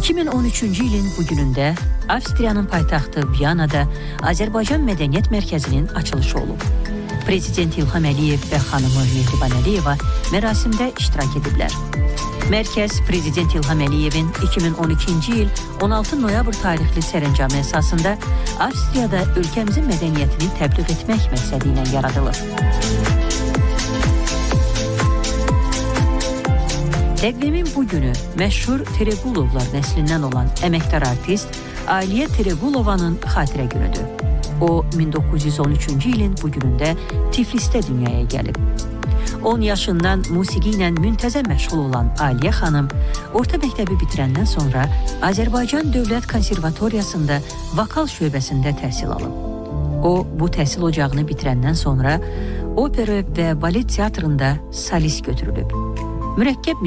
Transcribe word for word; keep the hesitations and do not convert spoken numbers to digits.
iki min on üçüncü ilin bu günündə Avstriyanın paytaxtı Viyanada Azərbaycan Mədəniyyət Mərkəzinin açılışı olub. Prezident İlham Əliyev və xanımı Mehriban Əliyeva mərasimdə iştirak ediblər. Mərkəz, Prezident İlham Əliyevin iki min on ikinci il on altı noyabr tarixli sərəncamı əsasında Avstriyada ölkəmizin mədəniyyətini təbliğ etmək məqsədi ilə yaradılır. Təqvimin bu günü məşhur Terequlovlar nəslindən olan əməkdar artist Aliyə Terequlovanın xatirə günüdür. O, min doqquz yüz on üçüncü ilin bu günündə Tiflisdə dünyaya gəlib. on yaşından musiqi ilə müntəzəm məşğul olan Aliyə xanım, orta məktəbi bitirəndən sonra Azərbaycan Dövlət Konservatoriyasında vokal şöbəsində təhsil alıb. O, bu təhsil ocağını bitirəndən sonra opera və balet teatrında solist götürülüb. Mürəkkəb